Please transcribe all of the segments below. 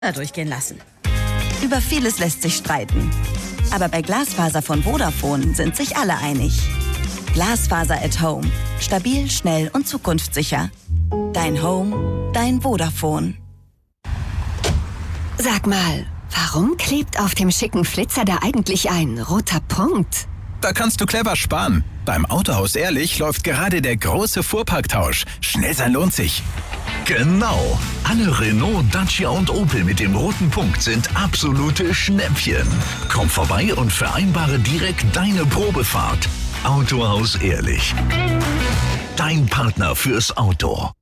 durchgehen lassen. Über vieles lässt sich streiten. Aber bei Glasfaser von Vodafone sind sich alle einig. Glasfaser at Home. Stabil, schnell und zukunftssicher. Dein Home, dein Vodafone. Sag mal, warum klebt auf dem schicken Flitzer da eigentlich ein roter Punkt? Da kannst du clever sparen. Beim Autohaus Ehrlich läuft gerade der große Fuhrparktausch. Schnell sein lohnt sich. Genau. Alle Renault, Dacia und Opel mit dem roten Punkt sind absolute Schnäppchen. Komm vorbei und vereinbare direkt deine Probefahrt. Autohaus Ehrlich. Dein Partner fürs Auto.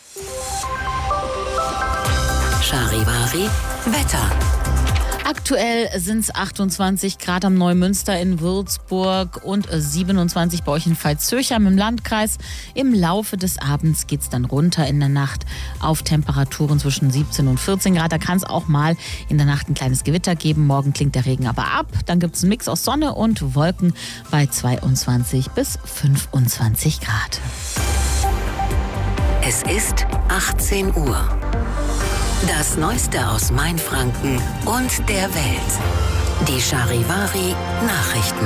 Charivari, Wetter. Aktuell sind es 28 Grad am Neumünster in Würzburg und 27 bei euch in Veitshöchheim im Landkreis. Im Laufe des Abends geht es dann runter in der Nacht auf Temperaturen zwischen 17 und 14 Grad. Da kann es auch mal in der Nacht ein kleines Gewitter geben. Morgen klingt der Regen aber ab. Dann gibt es einen Mix aus Sonne und Wolken bei 22 bis 25 Grad. Es ist 18 Uhr. Das Neueste aus Mainfranken und der Welt. Die Charivari Nachrichten.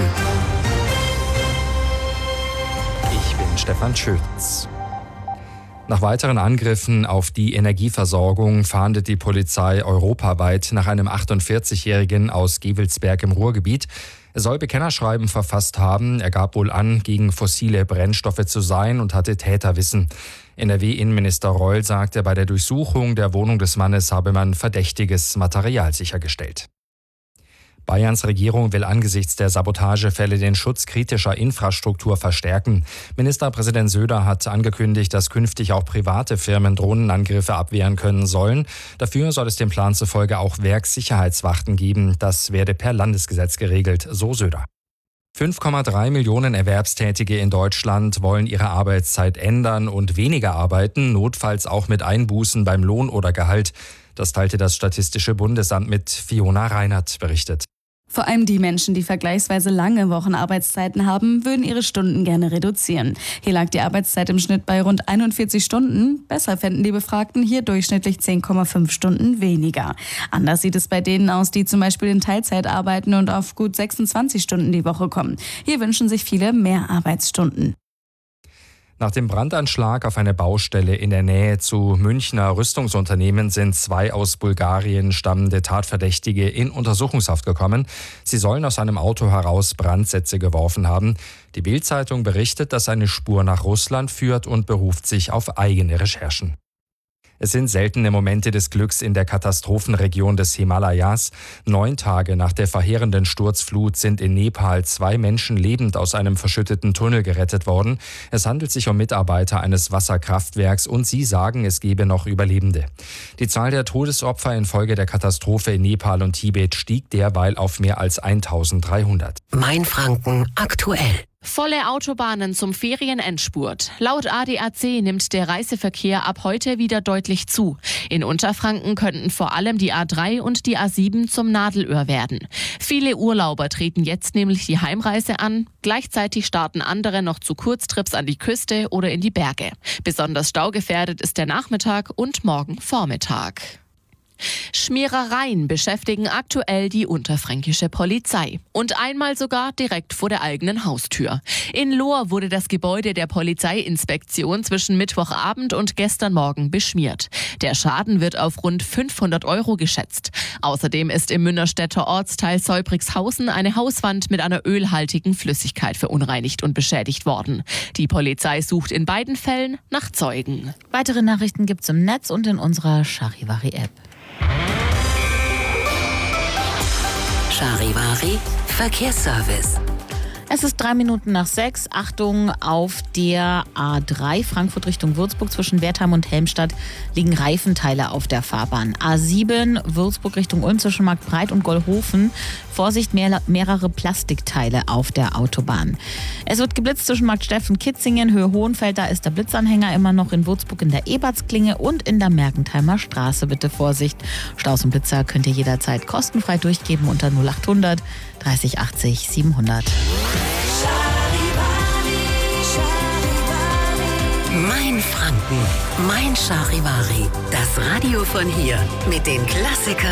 Ich bin Stefan Schütz. Nach weiteren Angriffen auf die Energieversorgung fahndet die Polizei europaweit nach einem 48-Jährigen aus Gevelsberg im Ruhrgebiet. Er soll Bekennerschreiben verfasst haben. Er gab wohl an, gegen fossile Brennstoffe zu sein und hatte Täterwissen. NRW-Innenminister Reul sagte, bei der Durchsuchung der Wohnung des Mannes habe man verdächtiges Material sichergestellt. Bayerns Regierung will angesichts der Sabotagefälle den Schutz kritischer Infrastruktur verstärken. Ministerpräsident Söder hat angekündigt, dass künftig auch private Firmen Drohnenangriffe abwehren können sollen. Dafür soll es dem Plan zufolge auch Werkssicherheitswachten geben. Das werde per Landesgesetz geregelt, so Söder. 5,3 Millionen Erwerbstätige in Deutschland wollen ihre Arbeitszeit ändern und weniger arbeiten, notfalls auch mit Einbußen beim Lohn oder Gehalt. Das teilte das Statistische Bundesamt mit. Fiona Reinhardt berichtet. Vor allem die Menschen, die vergleichsweise lange Wochenarbeitszeiten haben, würden ihre Stunden gerne reduzieren. Hier lag die Arbeitszeit im Schnitt bei rund 41 Stunden. Besser fänden die Befragten hier durchschnittlich 10,5 Stunden weniger. Anders sieht es bei denen aus, die zum Beispiel in Teilzeit arbeiten und auf gut 26 Stunden die Woche kommen. Hier wünschen sich viele mehr Arbeitsstunden. Nach dem Brandanschlag auf eine Baustelle in der Nähe zu Münchner Rüstungsunternehmen sind 2 aus Bulgarien stammende Tatverdächtige in Untersuchungshaft gekommen. Sie sollen aus einem Auto heraus Brandsätze geworfen haben. Die Bild-Zeitung berichtet, dass eine Spur nach Russland führt und beruft sich auf eigene Recherchen. Es sind seltene Momente des Glücks in der Katastrophenregion des Himalayas. 9 Tage nach der verheerenden Sturzflut sind in Nepal 2 Menschen lebend aus einem verschütteten Tunnel gerettet worden. Es handelt sich um Mitarbeiter eines Wasserkraftwerks und sie sagen, es gebe noch Überlebende. Die Zahl der Todesopfer infolge der Katastrophe in Nepal und Tibet stieg derweil auf mehr als 1300. Mainfranken aktuell. Volle Autobahnen zum Ferienendspurt. Laut ADAC nimmt der Reiseverkehr ab heute wieder deutlich zu. In Unterfranken könnten vor allem die A3 und die A7 zum Nadelöhr werden. Viele Urlauber treten jetzt nämlich die Heimreise an. Gleichzeitig starten andere noch zu Kurztrips an die Küste oder in die Berge. Besonders staugefährdet ist der Nachmittag und morgen Vormittag. Schmierereien beschäftigen aktuell die unterfränkische Polizei. Und einmal sogar direkt vor der eigenen Haustür. In Lohr wurde das Gebäude der Polizeiinspektion zwischen Mittwochabend und gestern Morgen beschmiert. Der Schaden wird auf rund 500 € geschätzt. Außerdem ist im Münnerstädter Ortsteil Seubrigshausen eine Hauswand mit einer ölhaltigen Flüssigkeit verunreinigt und beschädigt worden. Die Polizei sucht in beiden Fällen nach Zeugen. Weitere Nachrichten gibt's im Netz und in unserer Charivari-App. Charivari Verkehrsservice. Es ist 3 Minuten nach 6. Achtung, auf der A3 Frankfurt Richtung Würzburg zwischen Wertheim und Helmstadt liegen Reifenteile auf der Fahrbahn. A7 Würzburg Richtung Ulm zwischen Marktbreit und Gollhofen. Vorsicht, mehrere Plastikteile auf der Autobahn. Es wird geblitzt zwischen Marktsteff und Kitzingen, Höhe Hohenfeld. Da ist der Blitzanhänger immer noch in Würzburg in der Ebertsklinge und in der Mergentheimer Straße. Bitte Vorsicht. Staus und Blitzer könnt ihr jederzeit kostenfrei durchgeben unter 0800 30 80 700. Mein Franken, mein Charivari. Das Radio von hier mit den Klassikern